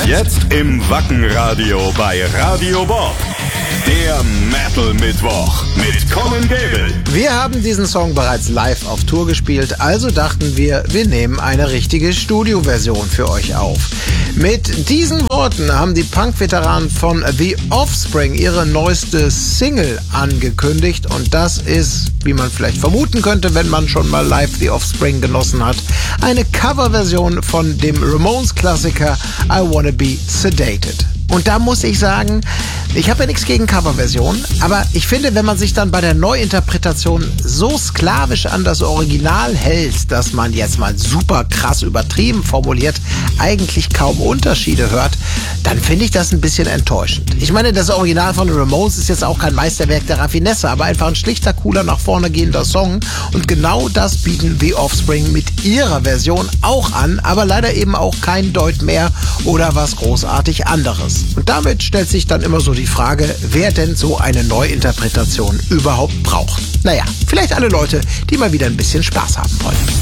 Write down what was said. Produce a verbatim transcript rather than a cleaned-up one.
Jetzt im Wackenradio bei Radio Bob. Der Metal-Mittwoch mit Colin Gable. Wir haben diesen Song bereits live auf Tour gespielt, also dachten wir, wir nehmen eine richtige Studioversion für euch auf. Mit diesen Worten haben die Punk-Veteranen von The Offspring ihre neueste Single angekündigt und das ist, wie man vielleicht vermuten könnte, wenn man schon mal live The Offspring genossen hat, eine Coverversion von dem Ramones-Klassiker I Wanna Be Sedated. Und da muss ich sagen, ich habe ja nichts gegen Coverversionen, aber ich finde, wenn man sich dann bei der Neuinterpretation so sklavisch an das Original hält, dass man jetzt mal super krass übertrieben formuliert, eigentlich kaum Unterschiede hört, dann finde ich das ein bisschen enttäuschend. Ich meine, das Original von Ramones ist jetzt auch kein Meisterwerk der Raffinesse, aber einfach ein schlichter, cooler, nach vorne gehender Song. Und genau das bieten The Offspring mit ihrer Version auch an, aber leider eben auch kein Deut mehr oder was großartig anderes. Und damit stellt sich dann immer so die Frage, wer denn so eine Neuinterpretation überhaupt braucht. Naja, vielleicht alle Leute, die mal wieder ein bisschen Spaß haben wollen.